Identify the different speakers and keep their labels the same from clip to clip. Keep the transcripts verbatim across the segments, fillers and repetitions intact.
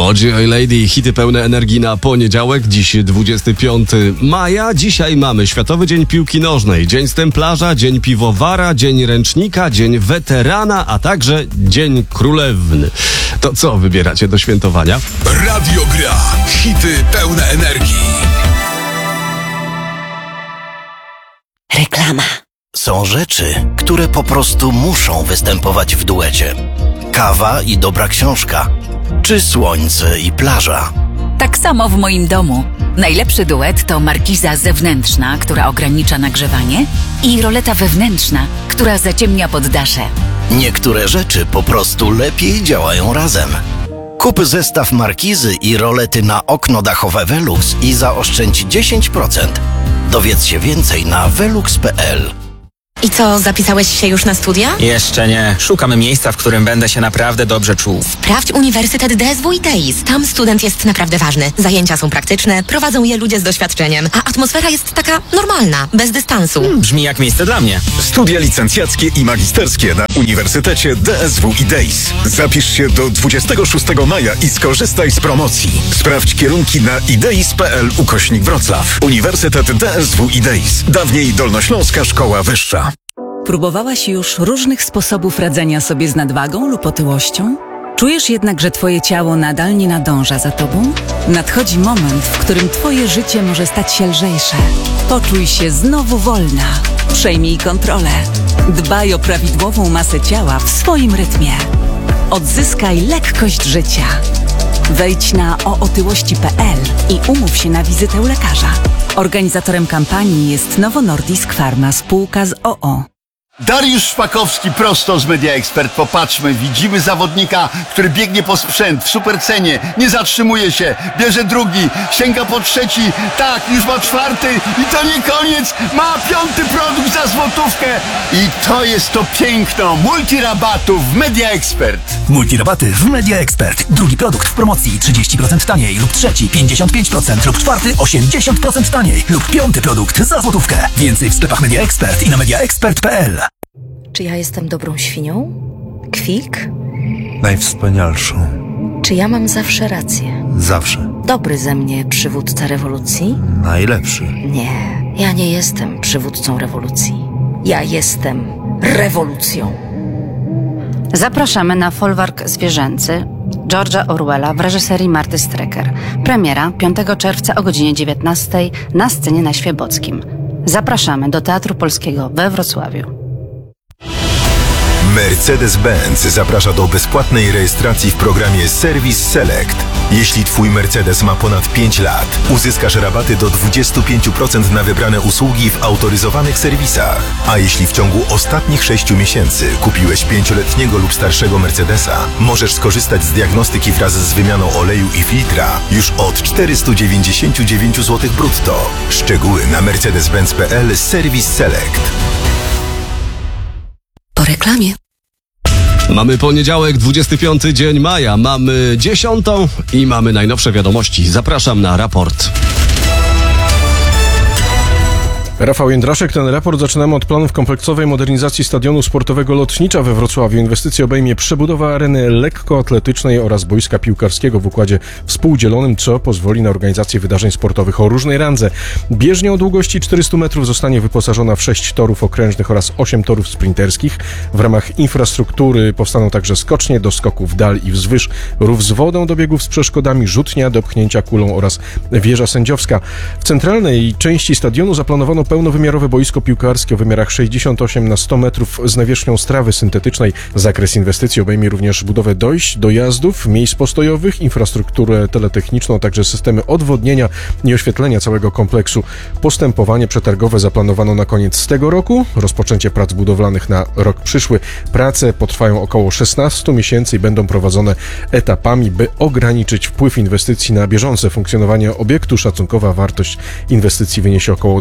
Speaker 1: Moji Lady, hity pełne energii na poniedziałek, dziś dwudziestego piątego maja. Dzisiaj mamy Światowy Dzień Piłki Nożnej, Dzień Stemplarza, Dzień Piwowara, Dzień Ręcznika, Dzień Weterana, a także Dzień Królewny. To co wybieracie do świętowania?
Speaker 2: Radio Gra. Hity pełne energii.
Speaker 3: Reklama.
Speaker 4: Są rzeczy, które po prostu muszą występować w duecie. Kawa i dobra książka, czy słońce i plaża.
Speaker 3: Tak samo w moim domu. Najlepszy duet to markiza zewnętrzna, która ogranicza nagrzewanie, i roleta wewnętrzna, która zaciemnia poddasze.
Speaker 4: Niektóre rzeczy po prostu lepiej działają razem. Kup zestaw markizy i rolety na okno dachowe Velux i zaoszczędź dziesięć procent. Dowiedz się więcej na velux kropka p l.
Speaker 5: I co, zapisałeś się już na studia?
Speaker 6: Jeszcze nie. Szukam miejsca, w którym będę się naprawdę dobrze czuł.
Speaker 5: Sprawdź Uniwersytet D S W i T I S. Tam student jest naprawdę ważny. Zajęcia są praktyczne, prowadzą je ludzie z doświadczeniem, a atmosfera jest taka normalna, bez dystansu.
Speaker 6: Hmm, brzmi jak miejsce dla mnie.
Speaker 2: Studia licencjackie i magisterskie na Uniwersytecie D S W i D I S. Zapisz się do dwudziestego szóstego maja i skorzystaj z promocji. Sprawdź kierunki na ideis kropka p l ukośnik Wrocław. Uniwersytet D S W i D I S. Dawniej Dolnośląska Szkoła Wyższa.
Speaker 7: Próbowałaś już różnych sposobów radzenia sobie z nadwagą lub otyłością? Czujesz jednak, że twoje ciało nadal nie nadąża za tobą? Nadchodzi moment, w którym twoje życie może stać się lżejsze. Poczuj się znowu wolna. Przejmij kontrolę. Dbaj o prawidłową masę ciała w swoim rytmie. Odzyskaj lekkość życia. Wejdź na o otyłości kropka p l i umów się na wizytę u lekarza. Organizatorem kampanii jest Novo Nordisk Pharma, spółka z o o.
Speaker 8: Dariusz Szpakowski prosto z Media Expert. Popatrzmy, widzimy zawodnika, który biegnie po sprzęt w supercenie, nie zatrzymuje się, bierze drugi, sięga po trzeci, tak, już ma czwarty i to nie koniec, ma piąty produkt za złotówkę i to jest to piękno multirabatów w Media Expert.
Speaker 9: Multirabaty w Media Expert. Drugi produkt w promocji trzydzieści procent taniej lub trzeci pięćdziesiąt pięć procent lub czwarty osiemdziesiąt procent taniej lub piąty produkt za złotówkę. Więcej w sklepach Media Expert i na media expert kropka p l.
Speaker 5: Czy ja jestem dobrą świnią? Kwik?
Speaker 10: Najwspanialszą.
Speaker 5: Czy ja mam zawsze rację?
Speaker 10: Zawsze.
Speaker 5: Dobry ze mnie przywódca rewolucji?
Speaker 10: Najlepszy.
Speaker 5: Nie, ja nie jestem przywódcą rewolucji. Ja jestem rewolucją.
Speaker 11: Zapraszamy na folwark zwierzęcy George'a Orwella w reżyserii Marty Strecker. Premiera piątego czerwca o godzinie dziewiętnastej na scenie na Świebockim. Zapraszamy do Teatru Polskiego we Wrocławiu.
Speaker 12: Mercedes-Benz zaprasza do bezpłatnej rejestracji w programie Service Select. Jeśli Twój Mercedes ma ponad pięć lat, uzyskasz rabaty do dwadzieścia pięć procent na wybrane usługi w autoryzowanych serwisach. A jeśli w ciągu ostatnich sześciu miesięcy kupiłeś pięcioletniego lub starszego Mercedesa, możesz skorzystać z diagnostyki wraz z wymianą oleju i filtra już od czterysta dziewięćdziesiąt dziewięć złotych brutto. Szczegóły na mercedes benz kropka p l Service Select.
Speaker 5: Po reklamie.
Speaker 1: Mamy poniedziałek, dwudziesty piąty dzień maja, mamy dziesiątą i mamy najnowsze wiadomości. Zapraszam na raport.
Speaker 13: Rafał Jędraszek, ten raport zaczynamy od planów kompleksowej modernizacji stadionu sportowego Lotnicza we Wrocławiu. Inwestycja obejmie przebudowę areny lekkoatletycznej oraz boiska piłkarskiego w układzie współdzielonym, co pozwoli na organizację wydarzeń sportowych o różnej randze. Bieżnia o długości czterysta metrów zostanie wyposażona w sześć torów okrężnych oraz osiem torów sprinterskich. W ramach infrastruktury powstaną także skocznie do skoków w dal i wzwyż, rów z wodą do biegów z przeszkodami, rzutnia do pchnięcia kulą oraz wieża sędziowska. W centralnej części stadionu zaplanowano pełnowymiarowe boisko piłkarskie o wymiarach sześćdziesiąt osiem na sto metrów z nawierzchnią strawy syntetycznej. Zakres inwestycji obejmie również budowę dojść, dojazdów, miejsc postojowych, infrastrukturę teletechniczną, a także systemy odwodnienia i oświetlenia całego kompleksu. Postępowanie przetargowe zaplanowano na koniec tego roku, rozpoczęcie prac budowlanych na rok przyszły. Prace potrwają około szesnaście miesięcy i będą prowadzone etapami, by ograniczyć wpływ inwestycji na bieżące funkcjonowanie obiektu. Szacunkowa wartość inwestycji wyniesie około dwadzieścia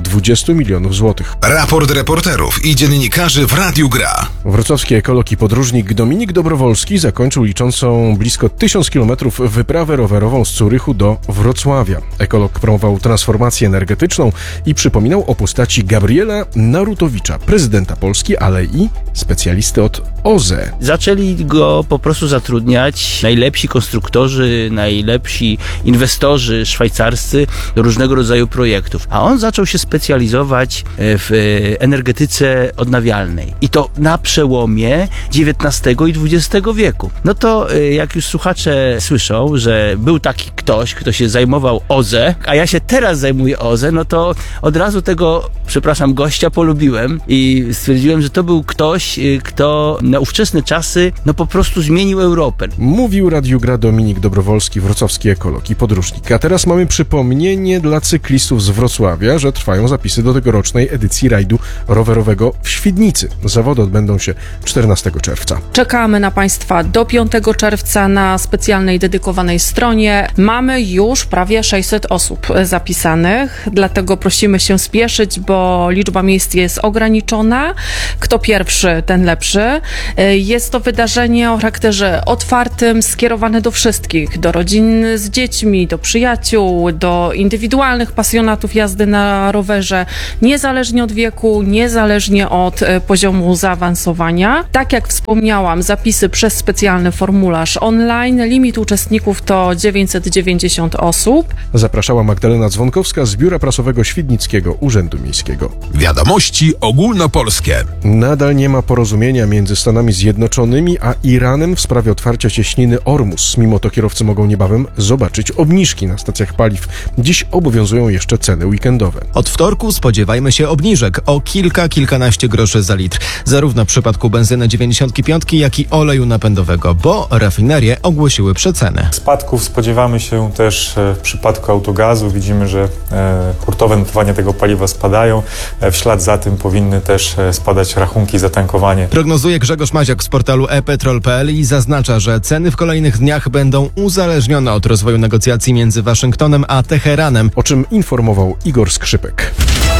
Speaker 13: trzystu milionów złotych.
Speaker 2: Raport reporterów i dziennikarzy w Radiu Gra.
Speaker 13: Wrocławski ekolog i podróżnik Dominik Dobrowolski zakończył liczącą blisko tysiąc kilometrów wyprawę rowerową z Zurychu do Wrocławia. Ekolog promował transformację energetyczną i przypominał o postaci Gabriela Narutowicza, prezydenta Polski, ale i specjalisty od O Z E.
Speaker 14: Zaczęli go po prostu zatrudniać najlepsi konstruktorzy, najlepsi inwestorzy szwajcarscy do różnego rodzaju projektów. A on zaczął się specjalizować w energetyce odnawialnej. I to na przełomie dziewiętnastego i dwudziestego wieku. No to jak już słuchacze słyszą, że był taki ktoś, kto się zajmował O Z E, a ja się teraz zajmuję O Z E, no to od razu tego, przepraszam, gościa polubiłem i stwierdziłem, że to był ktoś, kto na ówczesne czasy no po prostu zmienił Europę.
Speaker 13: Mówił Radiu Gra Dominik Dobrowolski, wrocławski ekolog i podróżnik. A teraz mamy przypomnienie dla cyklistów z Wrocławia, że trwają zapisy do tegorocznej edycji rajdu rowerowego w Świdnicy. Zawody odbędą się czternastego czerwca.
Speaker 15: Czekamy na Państwa do piątego czerwca na specjalnej, dedykowanej stronie. Mamy już prawie sześćset osób zapisanych, dlatego prosimy się spieszyć, bo liczba miejsc jest ograniczona. Kto pierwszy, ten lepszy. Jest to wydarzenie o charakterze otwartym, skierowane do wszystkich, do rodzin z dziećmi, do przyjaciół, do indywidualnych pasjonatów jazdy na rowerze, niezależnie od wieku, niezależnie od poziomu zaawansowania. Tak jak wspomniałam, zapisy przez specjalny formularz online. Limit uczestników to dziewięćset dziewięćdziesiąt osób.
Speaker 13: Zapraszała Magdalena Dzwonkowska z Biura Prasowego Świdnickiego Urzędu Miejskiego.
Speaker 16: Wiadomości ogólnopolskie.
Speaker 13: Nadal nie ma porozumienia między Stanami Zjednoczonymi a Iranem w sprawie otwarcia cieśniny Ormus. Mimo to kierowcy mogą niebawem zobaczyć obniżki na stacjach paliw. Dziś obowiązują jeszcze ceny weekendowe.
Speaker 17: Od wtorku spodziewajmy się obniżek o kilka, kilkanaście groszy za litr. Zarówno w przypadku benzyny dziewięćdziesiąt pięć, jak i oleju napędowego, bo rafinerie ogłosiły przeceny.
Speaker 18: Spadków spodziewamy się też w przypadku autogazu. Widzimy, że hurtowe notowania tego paliwa spadają. W ślad za tym powinny też spadać rachunki za tankowanie.
Speaker 17: Prognozuje Grzegorz Maziak z portalu e petrol kropka p l i zaznacza, że ceny w kolejnych dniach będą uzależnione od rozwoju negocjacji między Waszyngtonem a Teheranem.
Speaker 13: O czym informował Igor Skrzypek.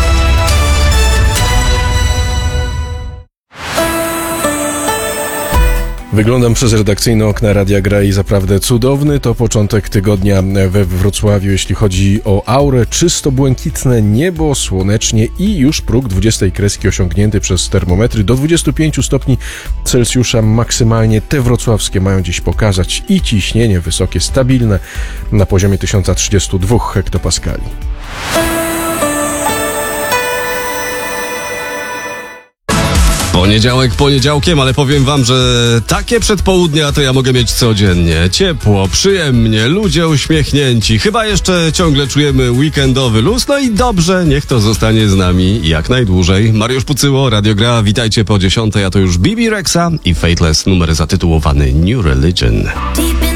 Speaker 13: Wyglądam przez redakcyjne okna Radia Gra i zaprawdę cudowny to początek tygodnia we Wrocławiu, jeśli chodzi o aurę. Czysto błękitne niebo, słonecznie i już próg dwudziestej kreski osiągnięty przez termometry. Do dwudziestu pięciu stopni Celsjusza maksymalnie te wrocławskie mają dziś pokazać i ciśnienie wysokie, stabilne na poziomie tysiąc trzydzieści dwa hektopaskali.
Speaker 1: Poniedziałek poniedziałkiem, ale powiem wam, że takie przedpołudnia to ja mogę mieć codziennie. Ciepło, przyjemnie, ludzie uśmiechnięci. Chyba jeszcze ciągle czujemy weekendowy luz, no i dobrze, niech to zostanie z nami jak najdłużej. Mariusz Pucyło, Radio Gra, witajcie po dziesiątej, a to już Bibi Rexa i Fateless, numer zatytułowany New Religion.